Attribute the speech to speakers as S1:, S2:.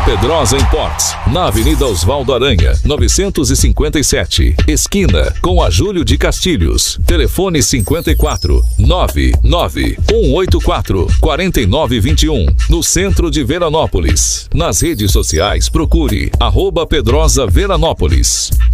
S1: Pedrosa Imports, na Avenida Osvaldo Aranha, 957, esquina com a Júlio de Castilhos. Telefone 54 99 184 4921, no centro de Veranópolis. Nas redes sociais, procure @Pedrosa Veranópolis.